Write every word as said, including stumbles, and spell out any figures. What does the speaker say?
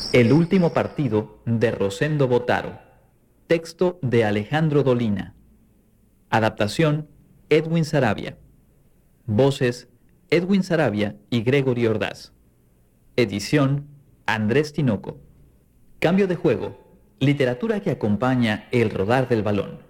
El último partido de Rosendo Botaro. Texto de Alejandro Dolina. Adaptación Edwin Sarabia. Voces Edwin Sarabia y Gregory Ordaz. Edición Andrés Tinoco. Cambio de juego. Literatura que acompaña el rodar del balón.